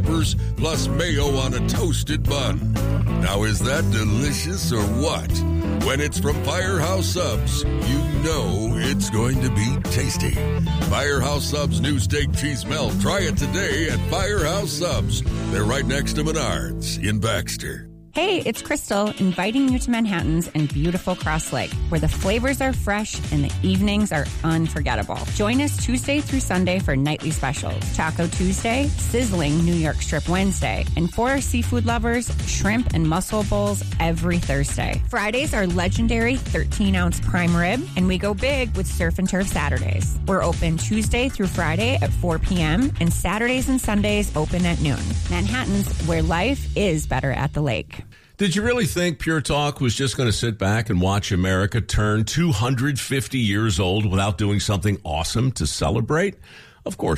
peppers, plus mayo on a toasted bun. Now, is that delicious or what? When it's from Firehouse Subs, you know it's going to be tasty. Firehouse Subs new steak cheese melt. Try it today at Firehouse Subs. They're right next to Menards in Baxter. Hey, it's Crystal, inviting you to Manhattan's and beautiful Cross Lake, where the flavors are fresh and the evenings are unforgettable. Join us Tuesday through Sunday for nightly specials. Taco Tuesday, sizzling New York Strip Wednesday, and for our seafood lovers, shrimp and mussel bowls every Thursday. Fridays are legendary 13-ounce prime rib, and we go big with Surf and Turf Saturdays. We're open Tuesday through Friday at 4 p.m., and Saturdays and Sundays open at noon. Manhattan's, where life is better at the lake. Did you really think Pure Talk was just going to sit back and watch America turn 250 years old without doing something awesome to celebrate? Of course